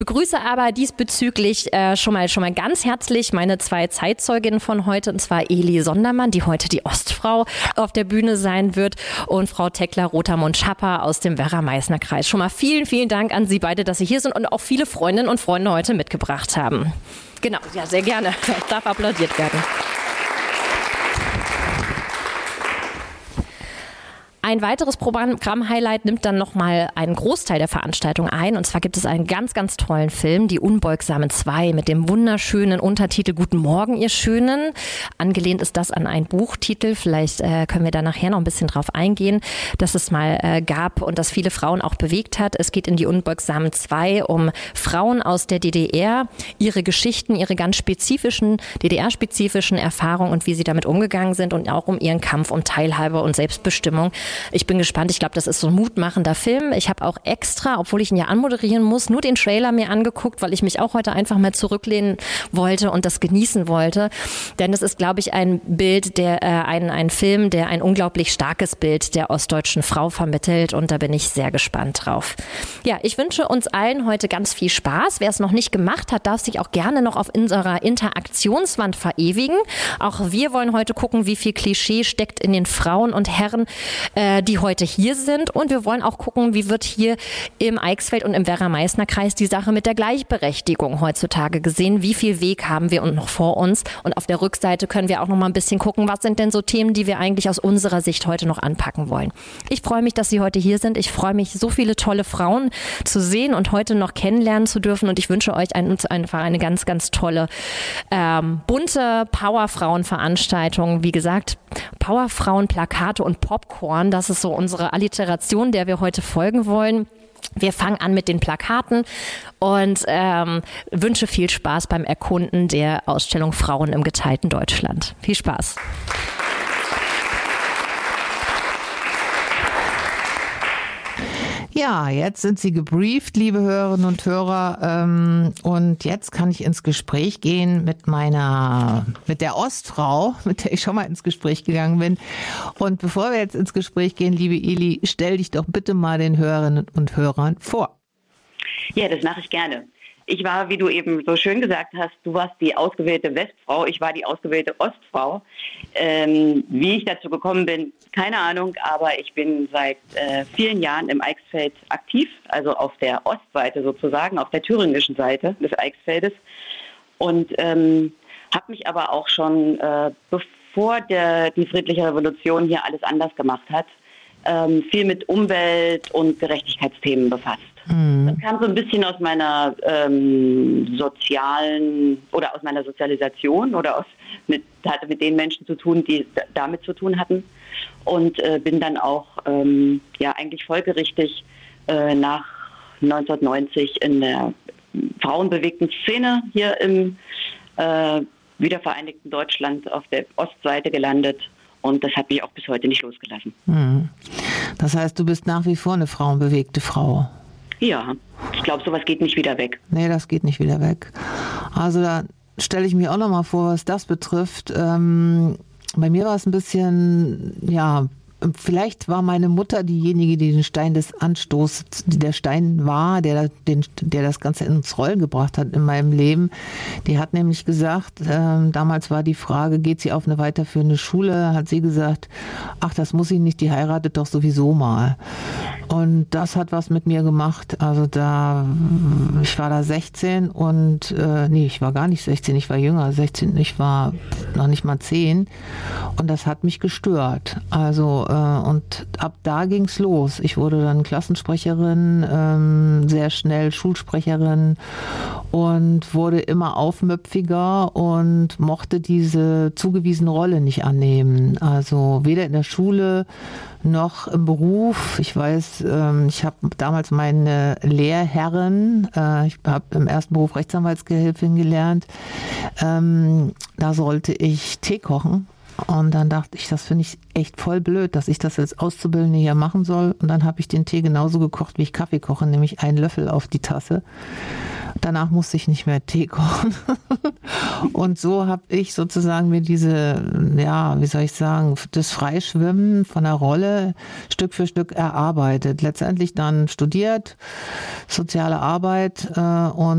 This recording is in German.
begrüße aber diesbezüglich schon mal ganz herzlich meine 2 Zeitzeuginnen von heute, und zwar Eli Sondermann, die heute die Ostfrau auf der Bühne sein wird, und Frau Tekla-Rotermund-Schapper aus dem Werra-Meißner-Kreis. Schon mal vielen, vielen Dank an Sie beide, dass Sie hier sind und auch viele Freundinnen und Freunde heute mitgebracht haben. Genau, ja, sehr gerne. Darf applaudiert werden. Ein weiteres Programm-Highlight nimmt dann nochmal einen Großteil der Veranstaltung ein. Und zwar gibt es einen ganz, ganz tollen Film, Die Unbeugsamen 2, mit dem wunderschönen Untertitel Guten Morgen, ihr Schönen. Angelehnt ist das an einen Buchtitel. Vielleicht können wir da nachher noch ein bisschen drauf eingehen, dass es mal gab und das viele Frauen auch bewegt hat. Es geht in Die Unbeugsamen 2 um Frauen aus der DDR, ihre Geschichten, ihre ganz spezifischen, DDR-spezifischen Erfahrungen und wie sie damit umgegangen sind, und auch um ihren Kampf um Teilhabe und Selbstbestimmung. Ich bin gespannt. Ich glaube, das ist so ein mutmachender Film. Ich habe auch extra, obwohl ich ihn ja anmoderieren muss, nur den Trailer mir angeguckt, weil ich mich auch heute einfach mal zurücklehnen wollte und das genießen wollte. Denn es ist, glaube ich, ein Bild, ein Film, der ein unglaublich starkes Bild der ostdeutschen Frau vermittelt, und da bin ich sehr gespannt drauf. Ja, ich wünsche uns allen heute ganz viel Spaß. Wer es noch nicht gemacht hat, darf sich auch gerne noch auf unserer Interaktionswand verewigen. Auch wir wollen heute gucken, wie viel Klischee steckt in den Frauen und Herren, die heute hier sind. Und wir wollen auch gucken, wie wird hier im Eichsfeld und im Werra-Meißner-Kreis die Sache mit der Gleichberechtigung heutzutage gesehen. Wie viel Weg haben wir noch vor uns? Und auf der Rückseite können wir auch noch mal ein bisschen gucken, was sind denn so Themen, die wir eigentlich aus unserer Sicht heute noch anpacken wollen. Ich freue mich, dass Sie heute hier sind. Ich freue mich, so viele tolle Frauen zu sehen und heute noch kennenlernen zu dürfen. Und ich wünsche euch einfach eine ganz, ganz tolle, bunte Powerfrauen-Veranstaltung. Wie gesagt, Powerfrauen, Plakate und Popcorn. Das ist so unsere Alliteration, der wir heute folgen wollen. Wir fangen an mit den Plakaten und wünsche viel Spaß beim Erkunden der Ausstellung Frauen im geteilten Deutschland. Viel Spaß. Ja, jetzt sind Sie gebrieft, liebe Hörerinnen und Hörer, und jetzt kann ich ins Gespräch gehen mit der Ostfrau, mit der ich schon mal ins Gespräch gegangen bin. Und bevor wir jetzt ins Gespräch gehen, liebe Eli, stell dich doch bitte mal den Hörerinnen und Hörern vor. Ja, das mache ich gerne. Ich war, wie du eben so schön gesagt hast, du warst die ausgewählte Westfrau, ich war die ausgewählte Ostfrau. Wie ich dazu gekommen bin, keine Ahnung, aber ich bin seit vielen Jahren im Eichsfeld aktiv, also auf der Ostseite sozusagen, auf der thüringischen Seite des Eichsfeldes, und habe mich aber auch schon, bevor die friedliche Revolution hier alles anders gemacht hat, viel mit Umwelt- und Gerechtigkeitsthehmen befasst. Das kam so ein bisschen aus meiner aus meiner Sozialisation oder hatte mit den Menschen zu tun, die damit zu tun hatten, und bin dann auch eigentlich folgerichtig nach 1990 in der frauenbewegten Szene hier im wiedervereinigten Deutschland auf der Ostseite gelandet. Und das hat mich auch bis heute nicht losgelassen. Das heißt, du bist nach wie vor eine frauenbewegte Frau? Ja, ich glaube, sowas geht nicht wieder weg. Nee, das geht nicht wieder weg. Also da stelle ich mir auch noch mal vor, was das betrifft. Bei mir war es ein bisschen, vielleicht war meine Mutter diejenige, die den Stein des Anstoßes, der Stein war, der das Ganze ins Rollen gebracht hat in meinem Leben. Die hat nämlich gesagt, damals war die Frage, geht sie auf eine weiterführende Schule? Hat sie gesagt, ach, das muss sie nicht, die heiratet doch sowieso mal. Und das hat was mit mir gemacht. Also ich war da 16 und, ich war gar nicht 16, ich war jünger, 16, ich war noch nicht mal 10. Und das hat mich gestört. Also, und ab da ging's los. Ich wurde dann Klassensprecherin, sehr schnell Schulsprecherin und wurde immer aufmüpfiger und mochte diese zugewiesene Rolle nicht annehmen. Also weder in der Schule noch im Beruf. Ich weiß, ich habe damals meine Lehrherrin, ich habe im ersten Beruf Rechtsanwaltsgehilfin gelernt, da sollte ich Tee kochen. Und dann dachte ich, das finde ich echt voll blöd, dass ich das als Auszubildende hier machen soll. Und dann habe ich den Tee genauso gekocht, wie ich Kaffee koche, nämlich einen Löffel auf die Tasse. Danach musste ich nicht mehr Tee kochen. Und so habe ich sozusagen mir diese, das Freischwimmen von der Rolle Stück für Stück erarbeitet. Letztendlich dann studiert, soziale Arbeit und